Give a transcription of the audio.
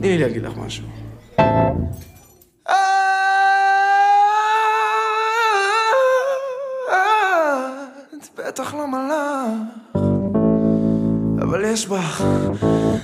תני לי להגיד לך משהו. את בטח לא מלאך, אבל יש בך